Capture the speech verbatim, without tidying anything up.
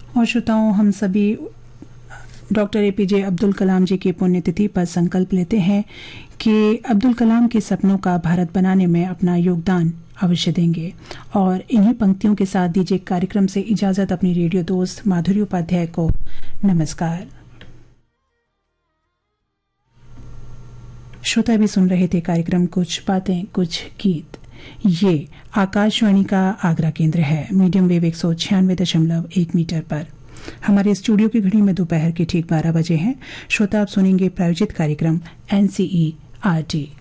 और श्रोताओं, हम सभी डॉक्टर एपीजे अब्दुल कलाम जी की पुण्यतिथि पर संकल्प लेते हैं कि अब्दुल कलाम के सपनों का भारत बनाने में अपना योगदान अवश्य देंगे। और इन्हीं पंक्तियों के साथ दीजिए कार्यक्रम से इजाजत अपनी रेडियो दोस्त माधुरी उपाध्याय को। नमस्कार। श्रोता भी सुन रहे थे कार्यक्रम कुछ बातें कुछ गीत। ये आकाशवाणी का आगरा केंद्र है, मीडियम वेव एक सौ छियानवे दशमलव एक मीटर पर। हमारे स्टूडियो की घड़ी में दोपहर के ठीक बारह बजे हैं। श्रोता आप सुनेंगे प्रायोजित कार्यक्रम एनसीईआरटी।